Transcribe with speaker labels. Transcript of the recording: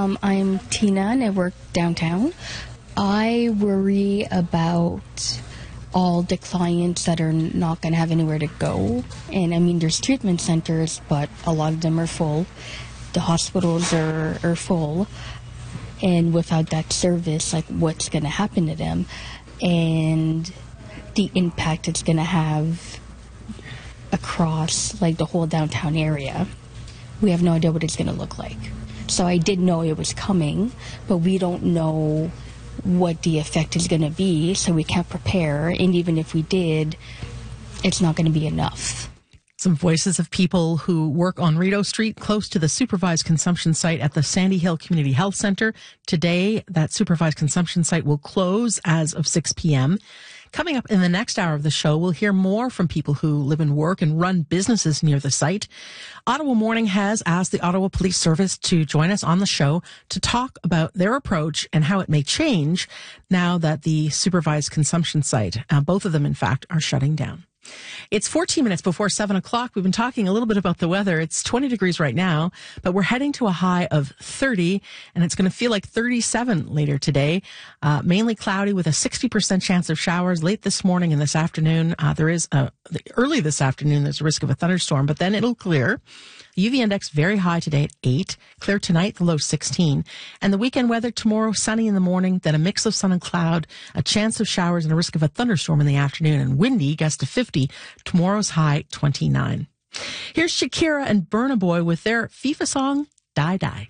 Speaker 1: I'm Tina, and I work downtown. I worry about all the clients that are not going to have anywhere to go. And I mean, there's treatment centers, but a lot of them are full. The hospitals are full. And without that service, like, what's going to happen to them? And the impact it's going to have across, like, the whole downtown area. We have no idea what it's going to look like. So I did know it was coming, but we don't know what the effect is going to be, so we can't prepare. And even if we did, it's not going to be enough.
Speaker 2: Some voices of people who work on Rideau Street, close to the supervised consumption site at the Sandy Hill Community Health Center. Today, that supervised consumption site will close as of 6 p.m. Coming up in the next hour of the show, we'll hear more from people who live and work and run businesses near the site. Ottawa Morning has asked the Ottawa Police Service to join us on the show to talk about their approach and how it may change now that the supervised consumption site, both of them, in fact, are shutting down. It's 14 minutes before 7 o'clock. We've been talking a little bit about the weather. It's 20 degrees right now, but we're heading to a high of 30, and it's going to feel like 37 later today. Mainly cloudy with a 60% chance of showers late this morning and this afternoon. Early this afternoon, there's a risk of a thunderstorm, but then it'll clear. The UV index very high today at 8. Clear tonight, the low 16. And the weekend weather tomorrow, sunny in the morning, then a mix of sun and cloud, a chance of showers and a risk of a thunderstorm in the afternoon, and windy, gust to 50. Tomorrow's high, 29. Here's Shakira and Burna Boy with their FIFA song, Die Die.